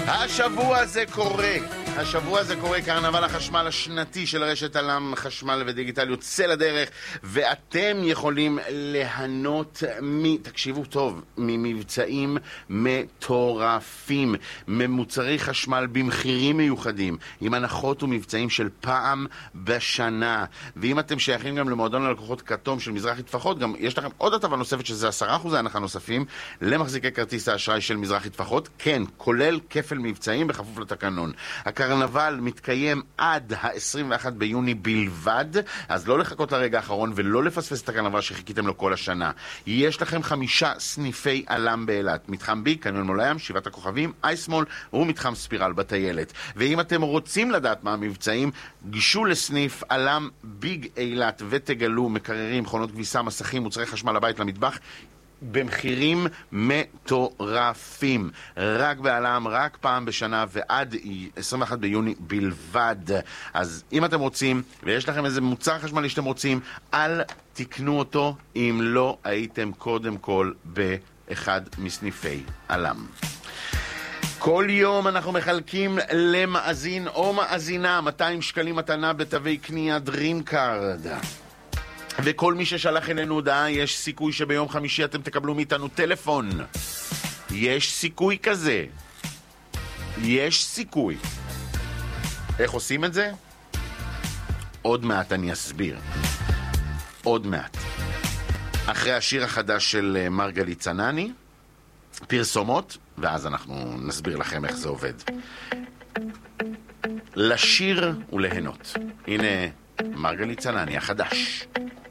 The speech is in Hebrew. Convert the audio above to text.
השבוע זה קורה, קרנבל החשמל השנתי של רשת אלם חשמל ודיגיטל יוצא לדרך, ואתם יכולים ליהנות תקשיבו טוב, ממבצעים מטורפים, ממוצרי חשמל במחירים מיוחדים, עם הנחות ומבצעים של פעם בשנה. ואם אתם שייכים גם למועדון הלקוחות כתום של מזרחי טפחות, גם יש לכם עוד הטבה נוספת שזה 10% הנחה נוספים למחזיקי כרטיס האשראי של מזרחי טפחות, כן, כולל כפל מבצעים בכפוף לתקנון. הקרנבל מתקיים עד ה-21 ביוני בלבד, אז לא לחכות לרגע האחרון ולא לפספס את הקרנבל שחיכיתם לו כל השנה. יש לכם 5 סניפי אלם באילת, מתחם בי, קניון מול הים, 7 הכוכבים, אייסמול ומתחם ספירל בטיילת. ואם אתם רוצים לדעת מה המבצעים, גשו לסניף אלם ביג אילת ותגלו מקררים, מכונות כביסה, מסכים, מוצרי חשמל לבית, למטבח, במחירים מטורפים. רק בעלם, רק פעם בשנה ועד 21 ביוני בלבד. אז אם אתם רוצים ויש לכם איזה מוצר חשמלי שאתם רוצים, אל תקנו אותו אם לא הייתם קודם כל באחד מסניפי אלם. כל יום אנחנו מחלקים למאזין או מאזינה 200 שקלים מתנה בתווי קנייה DreamCard. וכל מי ששלח אלינו הודעה, יש סיכוי שביום חמישי אתם תקבלו מאיתנו טלפון. יש סיכוי כזה. יש סיכוי. איך עושים את זה? עוד מעט אני אסביר. עוד מעט. אחרי השיר החדש של מרגלית צנני, פרסומות, ואז אנחנו נסביר לכם איך זה עובד. לשיר ולהנות. הנה מרגלית צנני החדש.